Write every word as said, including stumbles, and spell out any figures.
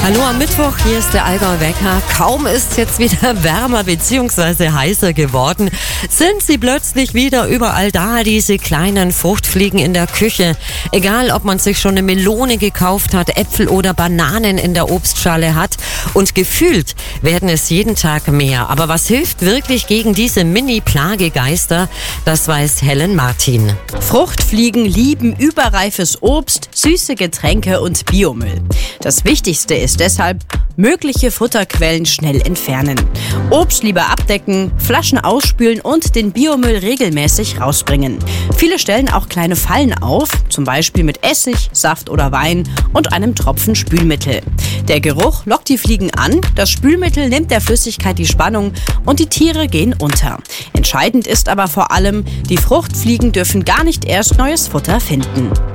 Hallo am Mittwoch, hier ist der Allgäuer Wecker. Kaum ist es jetzt wieder wärmer bzw. heißer geworden, sind sie plötzlich wieder überall da, diese kleinen Fruchtfliegen in der Küche. Egal, ob man sich schon eine Melone gekauft hat, Äpfel oder Bananen in der Obstschale hat. Und gefühlt werden es jeden Tag mehr. Aber was hilft wirklich gegen diese Mini-Plagegeister? Das weiß Helen Martin. Fruchtfliegen lieben überreifes Obst, süße Getränke und Biomüll. Das Wichtigste ist deshalb, mögliche Futterquellen schnell entfernen. Obst lieber abdecken, Flaschen ausspülen und den Biomüll regelmäßig rausbringen. Viele stellen auch kleine Fallen auf, zum Beispiel mit Essig, Saft oder Wein und einem Tropfen Spülmittel. Der Geruch lockt die Fliegen an, das Spülmittel nimmt der Flüssigkeit die Spannung und die Tiere gehen unter. Entscheidend ist aber vor allem, die Fruchtfliegen dürfen gar nicht erst neues Futter finden.